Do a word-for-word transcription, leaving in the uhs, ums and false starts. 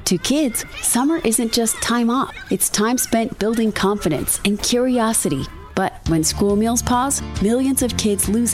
To kids, summer isn't just time off. It's time spent building confidence and curiosity. But when school meals pause, millions of kids lose